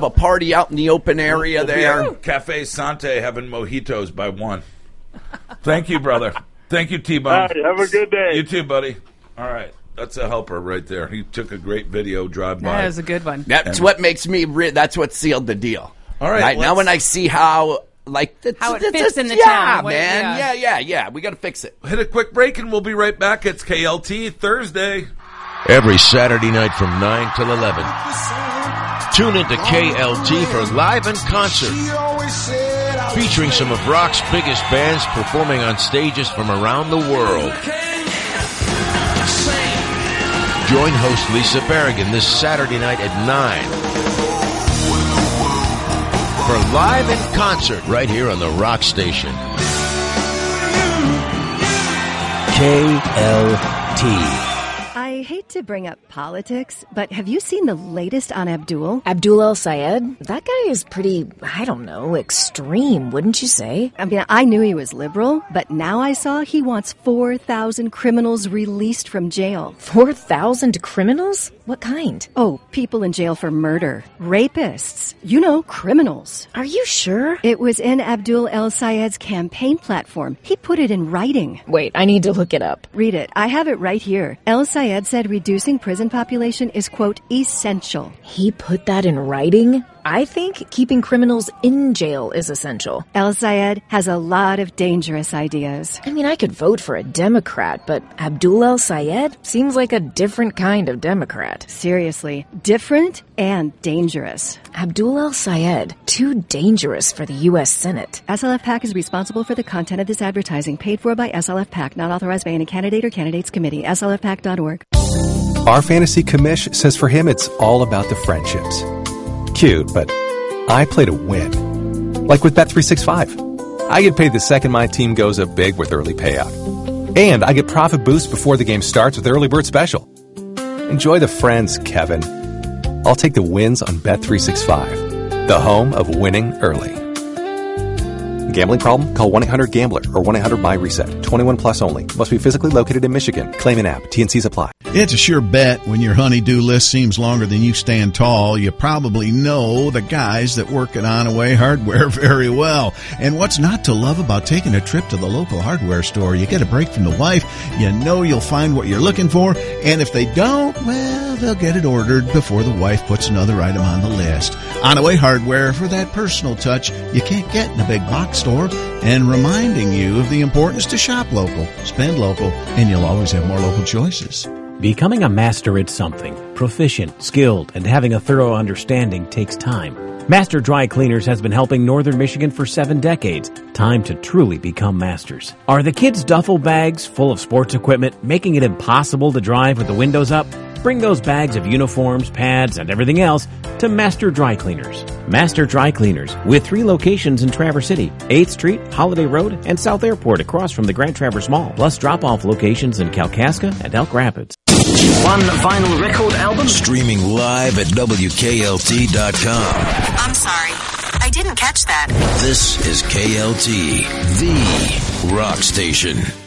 have a party out in the open area there. Cafe Sante having mojitos by 1. Thank you, brother. Thank you, T-Bone. All right, have a good day. You too, buddy. All right. That's a helper right there. He took a great video drive-by. That was a good one. That's what makes me. That's what sealed the deal. All right. Now when I see how how it fits in the town. Man. Yeah. We got to fix it. Hit a quick break, and we'll be right back. It's KLT Thursday. Every Saturday night from 9 till 11. Tune into KLT for Live in Concert, featuring some of rock's biggest bands performing on stages from around the world. Join host Lisa Berrigan this Saturday night at 9 for Live in Concert right here on the Rock Station. KLT. I hate to bring up politics, but have you seen the latest on Abdul? Abdul El-Sayed? That guy is pretty, I don't know, extreme, wouldn't you say? I mean, I knew he was liberal, but now I saw he wants 4,000 criminals released from jail. 4,000 criminals? What kind? Oh, people in jail for murder. Rapists. You know, criminals. Are you sure? It was in Abdul El-Sayed's campaign platform. He put it in writing. Wait, I need to look it up. Read it. I have it right here. El-Sayed said reducing prison population is, quote, essential. He put that in writing? I think keeping criminals in jail is essential. El-Sayed has a lot of dangerous ideas. I mean, I could vote for a Democrat, but Abdul El-Sayed seems like a different kind of Democrat. Seriously, different and dangerous. Abdul El-Sayed, too dangerous for the U.S. Senate. SLF PAC is responsible for the content of this advertising, paid for by SLF PAC, not authorized by any candidate or candidates committee. SLFPAC.org. Our fantasy commish says for him it's all about the friendships. Cute, but I play to win. Like with Bet365. I get paid the second my team goes up big with early payout. And I get profit boost before the game starts with Early Bird Special. Enjoy the friends, Kevin. I'll take the wins on Bet365, the home of winning early. Gambling problem? Call 1-800-GAMBLER or 1-800-MY-RESET. 21 plus only. Must be physically located in Michigan. Claim an app. T&Cs apply. It's a sure bet when your honey-do list seems longer than you stand tall. You probably know the guys that work at On-A-Way Hardware very well. And what's not to love about taking a trip to the local hardware store? You get a break from the wife. You know you'll find what you're looking for. And if they don't, well, they'll get it ordered before the wife puts another item on the list. On-A-Way Hardware for that personal touch you can't get in a big box store, and reminding you of the importance to shop local, spend local, and you'll always have more local choices. Becoming a master at something, proficient, skilled, and having a thorough understanding takes time. Master Dry Cleaners has been helping Northern Michigan for 7 decades. Time to truly become masters. Are the kids' duffel bags full of sports equipment making it impossible to drive with the windows up? Bring those bags of uniforms, pads, and everything else to Master Dry Cleaners. Master Dry Cleaners, with 3 locations in Traverse City, 8th Street, Holiday Road, and South Airport across from the Grand Traverse Mall, plus drop-off locations in Kalkaska and Elk Rapids. One vinyl record album? Streaming live at WKLT.com. I'm sorry, I didn't catch that. This is KLT, the rock station.